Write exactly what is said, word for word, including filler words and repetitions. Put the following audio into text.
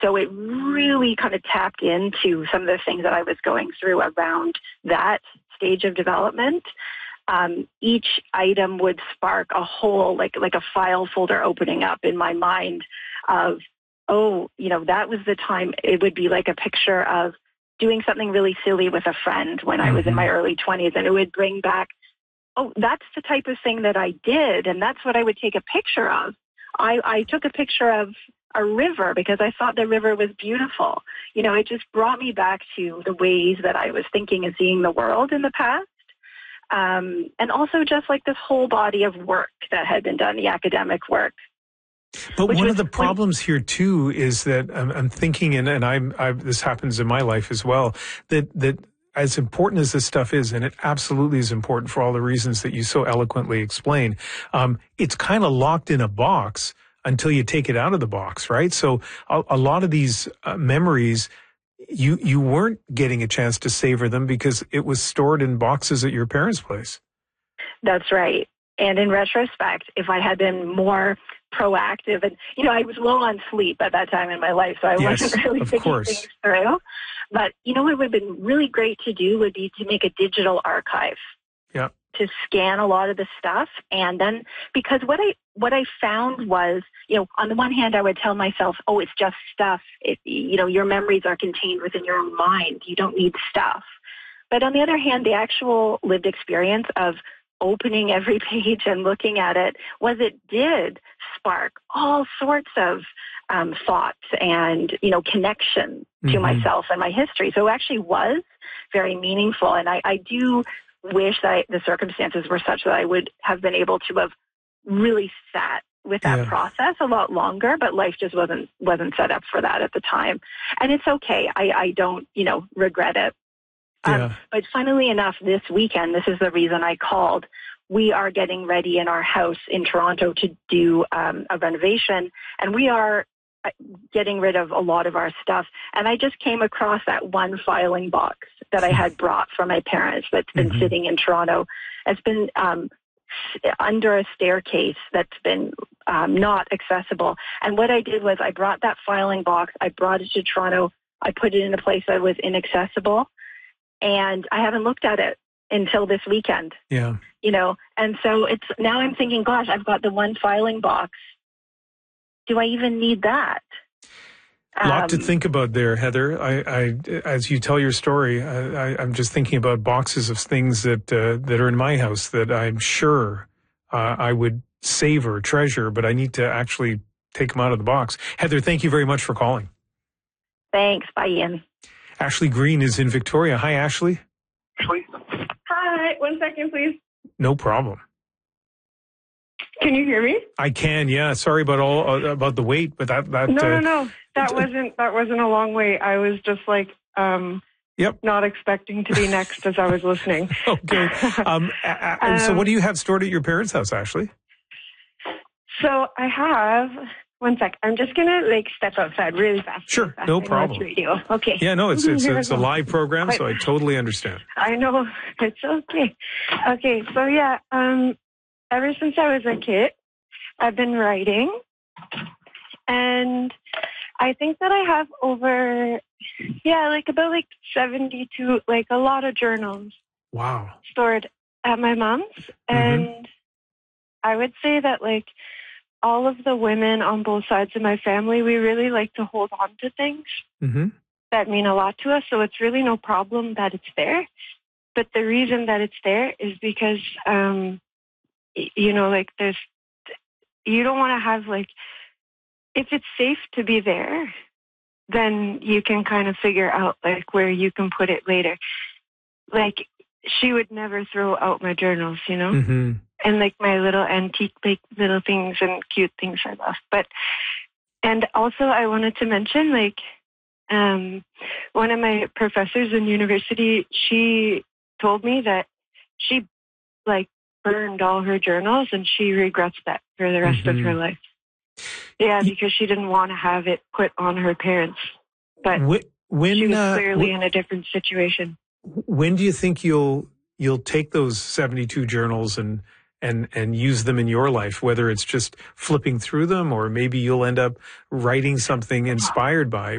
So it really kind of tapped into some of the things that I was going through around that stage of development. Um, each item would spark a whole, like like a file folder opening up in my mind of, oh, you know, that was the time. It would be like a picture of doing something really silly with a friend when I was in my early twenties, and it would bring back, oh, that's the type of thing that I did, and that's what I would take a picture of. I, I took a picture of a river because I thought the river was beautiful. You know, it just brought me back to the ways that I was thinking and seeing the world in the past. Um, and also just like this whole body of work that had been done, the academic work. But one of the problems here too is that I'm, I'm thinking, and, and I'm, I've, this happens in my life as well, that, that as important as this stuff is, and it absolutely is important for all the reasons that you so eloquently explain, um, it's kind of locked in a box until you take it out of the box, right? So a, a lot of these uh, memories, you you weren't getting a chance to savor them because it was stored in boxes at your parents' place. That's right. And in retrospect, if I had been more proactive, and, you know, I was low on sleep at that time in my life, so I yes, wasn't really thinking course. things through. But, you know, what would have been really great to do would be to make a digital archive. Yeah. To scan a lot of the stuff. And then, because what I, what I found was, you know, on the one hand, I would tell myself, oh, it's just stuff. It, you know, your memories are contained within your own mind. You don't need stuff. But on the other hand, the actual lived experience of opening every page and looking at it was it did spark all sorts of um, thoughts and, you know, connection to mm-hmm. myself and my history. So it actually was very meaningful. And I, I do wish that I, the circumstances were such that I would have been able to have really sat with that yeah. process a lot longer, but life just wasn't wasn't set up for that at the time. And it's okay. I, I don't, you know, regret it. Yeah. Um, but funnily enough, this weekend, this is the reason I called, we are getting ready in our house in Toronto to do um, a renovation, and we are getting rid of a lot of our stuff. And I just came across that one filing box that I had brought from my parents that's been mm-hmm. sitting in Toronto. It's been um, under a staircase that's been um, not accessible. And what I did was I brought that filing box, I brought it to Toronto, I put it in a place that was inaccessible, and I haven't looked at it until this weekend. Yeah. You know, and so it's now I'm thinking, gosh, I've got the one filing box. Do I even need that? A lot um, to think about there, Heather. I, I, as you tell your story, I, I, I'm just thinking about boxes of things that uh, that are in my house that I'm sure uh, I would savor, treasure, but I need to actually take them out of the box. Heather, thank you very much for calling. Thanks. Bye, Ian. Ashley Green is in Victoria. Hi, Ashley. Hi. One second, please. No problem. Can you hear me? I can, yeah. Sorry about all uh, about the wait, but that that no, uh, no, no. That wasn't that wasn't a long wait. I was just like, um, yep, not expecting to be next as I was listening. Okay. Um, um, so, what do you have stored at your parents' house, Ashley? So I have. One sec. I'm just gonna like step outside really fast. Sure, really fast. no I know problem. it's radio. Okay. Yeah, no, it's it's, it's a live program, so I totally understand. I know it's okay. Okay, so yeah, um, ever since I was a kid, I've been writing, and I think that I have over, yeah, like about like seventy-two, like a lot of journals. Wow. Stored at my mom's, Mm-hmm. and I would say that like. All of the women on both sides of my family, we really like to hold on to things mm-hmm. that mean a lot to us. So it's really no problem that it's there. But the reason that it's there is because, um, you know, like there's, you don't want to have like, if it's safe to be there, then you can kind of figure out like where you can put it later. Like she would never throw out my journals, you know? Mm-hmm. And like my little antique, like little things and cute things I love. But, and also I wanted to mention, like, um, one of my professors in university, she told me that she like burned all her journals and she regrets that for the rest mm-hmm. of her life. Yeah, because she didn't want to have it put on her parents. But when, she was uh, clearly when, in a different situation. When do you think you'll you'll take those seventy-two journals and and and use them in your life, whether it's just flipping through them or maybe you'll end up writing something inspired by